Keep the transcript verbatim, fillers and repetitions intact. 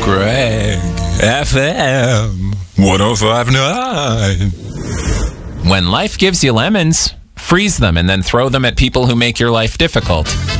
Greg F M one oh five point nine. When life gives you lemons, freeze them and then throw them at people who make your life difficult.